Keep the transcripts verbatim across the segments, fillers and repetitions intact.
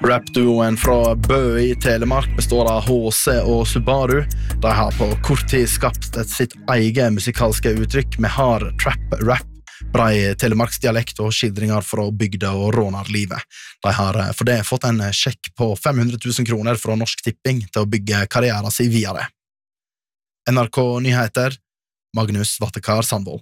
Rap-duoen fra Bø i Telemark består av H C og Subaru. De har på kort tid skapt et sitt eget musikalske uttrykk med hard trap-rap, brei telemarksdialekt og skildringer fra bygda og rånarlivet. De har for det fått en sjekk på fem hundre tusen kroner fra Norsk Tipping til å bygge karrieren sin videre. N R K Nyheter, Magnus Vattekar Sandvold.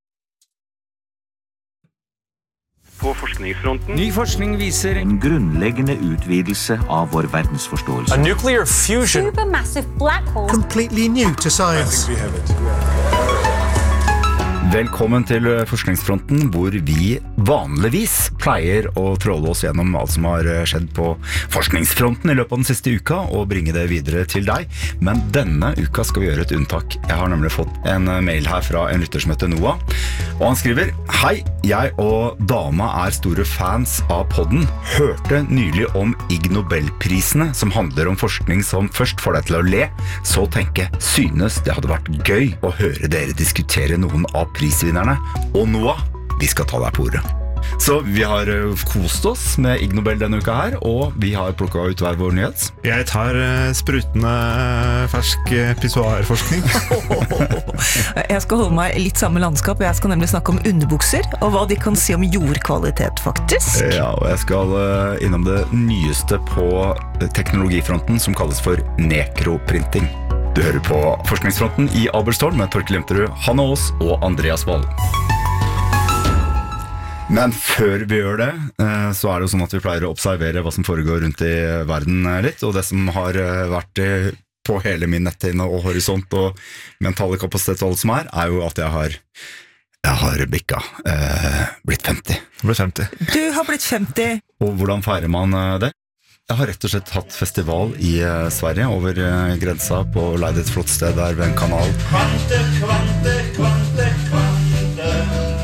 På forskningsfronten. Ny forskning viser en grunnleggende utvidelse av vår verdensforståelse. A nuclear fusion. Supermassive black hole. Completely new to science. I think we have it. Velkommen til forskningsfronten, hvor vi vanligvis pleier å tråle oss gjennom alt som har skjedd på forskningsfronten i løpet av den siste uka, og bringe det videre til deg. Men denne uka skal vi gjøre et unntak. Jeg har nemlig fått en mail her fra en lytter som heter Noah, og han skriver: Hei, jeg og dama er store fans av podden. Hørte nylig om Ig Nobelprisene, som handler om forskning som først får deg til å le, så tenke, synes det hadde vært gøy å høre dere diskutere noen av prisvinnerne. Og Noah, vi skal ta deg på ordet. Så vi har kost oss med Ig Nobel denne uka her, og vi har plukket ut hver vår nyhet. Jeg tar sprutende fersk pissoarforskning. Jeg skal holde meg litt samme landskap. Jeg skal nemlig snakke om underbukser, og hva de kan si om jordkvalitet, faktisk. Ja, og jeg skal innom det nyeste på teknologifronten, som kalles for nekroprinting. Du hører på Forskningsfronten i Abelstårn med Torkel Jemterud, Hanne Aas og Andreas Wahl. Men før vi gjør det, så er det jo sånn at vi pleier å observere hva som foregår rundt i verden litt, og det som har vært på hele min netthinne og horisont og mentale kapasitet og alt som er, er jo at jeg har, jeg har bikka, eh, blitt femti. Blitt femti. Du har blitt femti. Og hvordan feirer man det? Jeg har rett og slett hatt festival i Sverige over grensa på leid et flott sted der ved en kanal. Kvante, kvante, kvante, kvante.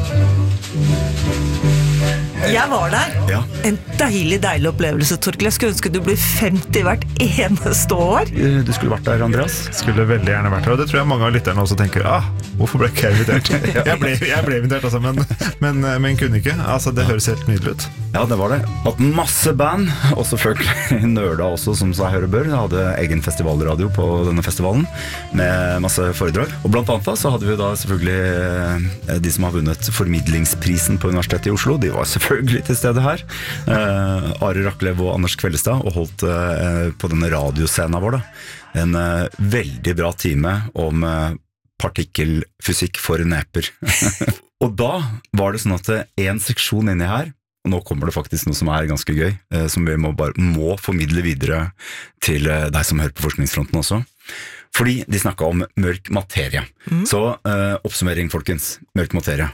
Jeg var der. Ja. En deilig, deilig opplevelse, Torkel. Jeg skulle ønske du ble femti hvert eneste år. Du skulle vært der, Andreas. Skulle veldig gjerne vært der, og det tror jeg mange av lytterne også tenker, ah, hvorfor ble ikke jeg invitert? Jeg ble, jeg ble invitert, altså, men, men, men kunne ikke. Altså, det høres helt nydelig ut. Ja, det var det. Hatt masse band, og selvfølgelig nørda også, som seg høre bør. Jeg hadde egen festivalradio på denne festivalen, med masse foredrag. Og blant annet da, så hadde vi da selvfølgelig de som har vunnet formidlingsprisen på Universitetet i Oslo. De var selvfølgelig til stede her. Eh, Are Raklev og Anders Kvellestad, og holdt eh, på denne radioscenen vår da, en eh, veldig bra time om eh, partikkelfysikk for neper. Og da var det sånn at en seksjon inni her, og nå kommer det faktisk noe som er ganske gøy, eh, som vi må, bare, må formidle videre til eh, deg som hører på forskningsfronten også. Fordi de snakket om mørk materie. Mm. Så eh, oppsummering, folkens. Mørk materie.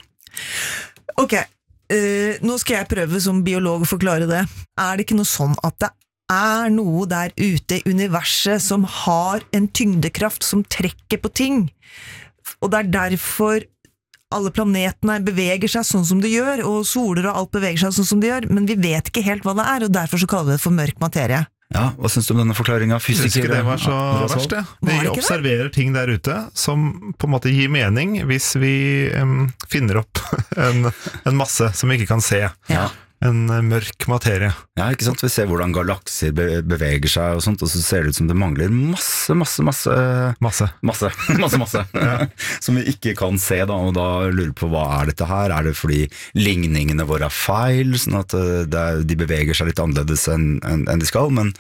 Ok. Uh, nå skal jeg prøve som biolog å forklare det. Er det ikke noe sånn at det er noe der ute i universet som har en tyngdekraft som trekker på ting? Og det er derfor alle planetene beveger seg sånn som de gjør, og soler og alt beveger seg sånn som de gjør, men vi vet ikke helt hva det er, og derfor så kaller vi det for mørk materie. Ja, hva synes du om denne forklaringen? Fysikere? Det var så verst det. Vi observerer ting der ute som på en måte gir mening hvis vi um, finner opp en, en masse som vi ikke kan se. Ja. En mørk materie. Ja, ikke sant? Vi ser hvordan galakser be- beveger seg og sånt, og så ser det ut som det mangler masse, masse, masse Masse. Masse, masse, masse. Ja. Som vi ikke kan se da, og da lurer på hva er dette her? Er det fordi ligningene våre er feil, sånn at det er, de beveger seg litt annerledes enn, enn, enn de skal, men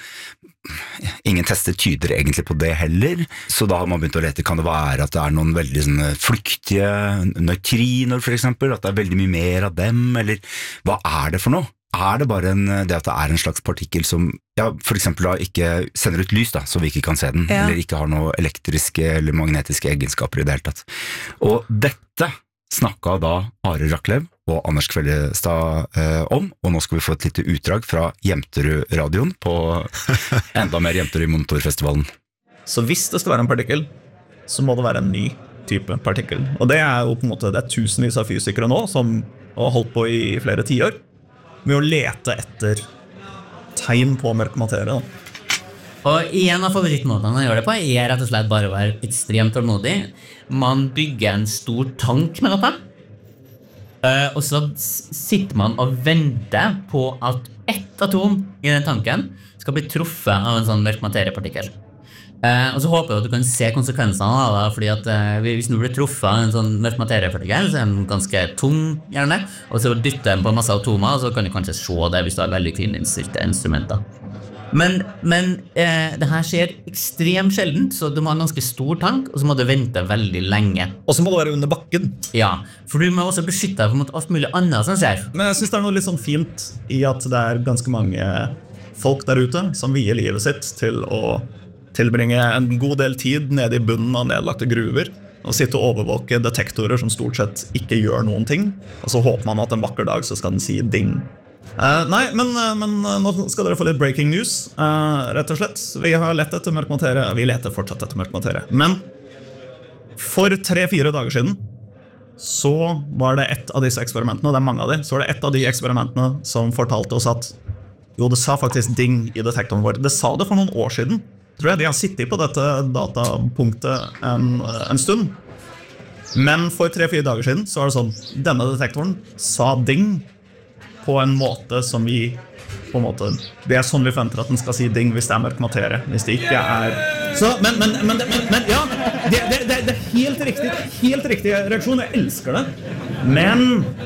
ingen tester tyder egentlig på det heller, så da har man begynt å lete, kan det være at det er noen veldig sånne flyktige nøytriner for eksempel, at det er veldig mye mer av dem, eller hva er det for noe? Er det bare en, det at det er en slags partikkel som ja, for eksempel da ikke sender ut lys da, så vi ikke kan se den, ja. Eller ikke har noe elektriske eller magnetiske egenskaper i det hele tatt. Og dette snakket da Are Raklev og Anders Kvellestad eh, om, og nå skal vi få et lite utdrag fra Jemterud-radioen på enda mer Jemterud i Motorfestivalen. Så hvis det skal være en partikkel, så må det være en ny type partikkel. Og det er jo på en måte, det er tusenvis av fysikere nå som har holdt på i flere tiår med å lete etter tegn på mørk materie. Og en av favorittmåtene å gjøre det på er rett og slett bare å være ekstremt tålmodig. Man bygger en stor tank med noe, og så sitter man og venter på at et ett atom i den tanken skal bli truffet av en sånn mørk materiepartikkel. Eh, og så håper jeg at du kan se konsekvensene av det, fordi at eh, hvis du blir truffet av en sånn mørk materiepartikkel, så er den ganske tung gjerne, og så dytter den på masse atomer, og så kan du kanskje se det hvis du har veldig finstilte instrumenter. Men, men eh, det her skjer ekstremt sjeldent, så du må ha en ganske stor tank, og så må du vente veldig lenge. Og så må du være under bakken. Ja, for du må også beskytte deg mot alt mulig annet som skjer. Men jeg synes det er noe litt sånn fint i at det er ganske mange folk der ute som vier livet sitt til å tilbringe en god del tid nede i bunnen av nedlagte gruver og sitte og overvåke detektorer som stort sett ikke gjør noen ting, og så håper man at en vakker dag så skal den si ding. Uh, nei, men, men nå skal dere få litt breaking news, uh, rett og slett. Vi har lett etter mørk materie, vi leter fortsatt etter mørk materie, men for tre-fire dager siden så var det et av disse eksperimentene, og det er mange av de, så var det et av de eksperimentene som fortalte oss at jo, det sa faktisk ding i detektoren vår. Det sa det for noen år siden, tror jeg. De har sittet på dette datapunktet en, en stund. Men for tre-fire dager siden så var det sånn, denne detektoren sa ding på en måte som vi på en måte, det er sånn vi forventer at den skal si ding hvis det er mørk materie, hvis det ikke er så, men, men, men, men, men ja, det, det, det, det er helt riktig, helt riktig reaksjon, jeg elsker det, men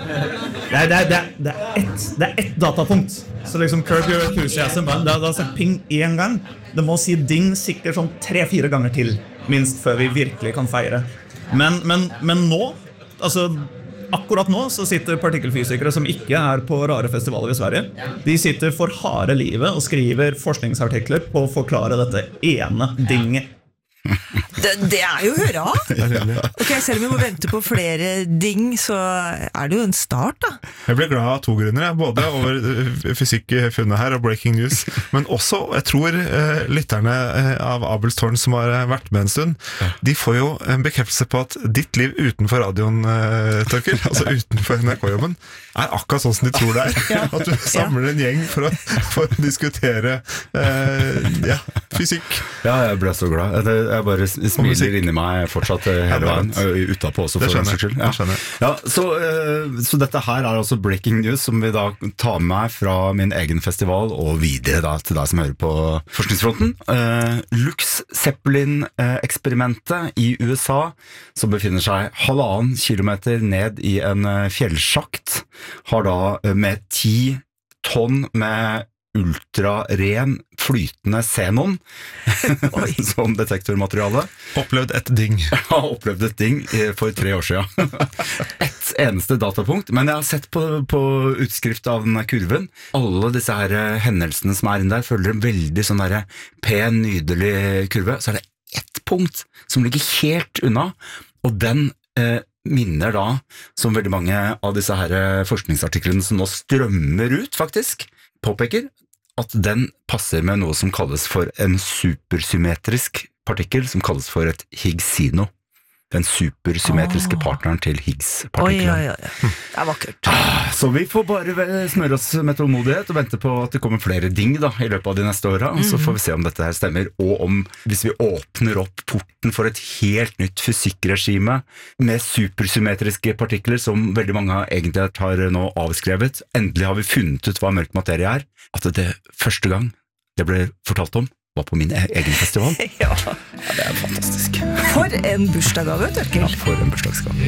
det er, det er, det er, ett, det er ett datapunkt, så liksom curb your enthusiasm, det har sagt ping en gang, det må si ding sikkert sånn tre-fire ganger til, minst før vi virkelig kan feire, men, men, men nå, altså akkurat nå så sitter partikkelfysikere som ikke er på rare festivaler i Sverige. De sitter for harde livet og skriver forskningsartikler på å forklare dette ene dinget. Det, det er jo hurra. Ok, selv om vi må vente på flere ding, så er det jo en start da. Jeg ble glad av to grunner, både over fysikkfunnet her og breaking news, men også, jeg tror eh, lytterne av Abelstårn som har vært med en stund, de får jo en bekreftelse på at ditt liv utenfor radioen, eh, Torkel, altså utenfor N R K-jobben, er akkurat sånn som de tror det er. Ja. At du samler en gjeng for å, for å diskutere eh, ja, fysikk. Ja, jeg ble så glad. Det, jeg bare smiler inni meg fortsatt hele veien, utapå også for den saks skyld. Ja. Ja, så, så dette her er altså breaking news som vi da tar med meg fra min egen festival og videre da, til deg som hører på Forskningsfronten. Uh, Lux Zeppelin-eksperimentet i U S A, som befinner seg halvannen kilometer ned i en fjellsjakt, har da med ti tonn med ultraren flytende xenon som detektormateriale. Opplevd et ding. Ja, opplevd et ding for tre år siden. Et eneste datapunkt, men jeg har sett på, på utskrift av denne kurven. Alle disse her hendelsene som er inne der følger en veldig sånn der pen, nydelig kurve. Så er det ett punkt som ligger helt unna, og den eh, minner da, som veldig mange av disse her forskningsartiklene som nå strømmer ut faktisk, påpeker at den passer med noe som kalles for en supersymmetrisk partikkel, som kalles for et Higgsino. Den supersymmetriske oh. partneren til Higgs-partikkelen. Oi, oi, oi. Det er vakkert. Så vi får bare smøre oss med tålmodighet og vente på at det kommer flere ding da, i løpet av de neste årene. Mm. Så får vi se om dette her stemmer, og om hvis vi åpner opp porten for et helt nytt fysikkregime med supersymmetriske partikler, som veldig mange egentlig har nå avskrevet. Endelig har vi funnet ut hva mørk materie er. At det første gang det ble fortalt om, var på min egen festival. Ja. Ja, det er fantastisk. For en bursdagsgave, Torkel. Ja, for en bursdagsgave.